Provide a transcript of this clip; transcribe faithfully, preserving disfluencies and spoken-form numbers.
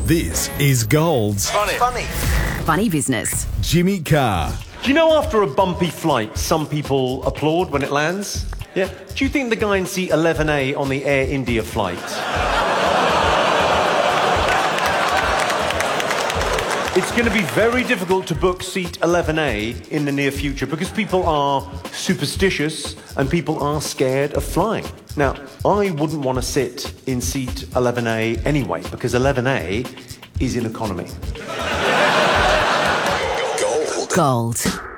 This is Gold's Funny. Funny. Funny business. Jimmy Carr. Do you know after a bumpy flight, some people applaud when it lands? Yeah. Do you think the guy in seat eleven A on the Air India flight? It's going to be very difficult to book seat eleven A in the near future because people are superstitious and people are scared of flying. Now, I wouldn't want to sit in seat eleven A anyway because eleven A is in economy. Gold. Gold.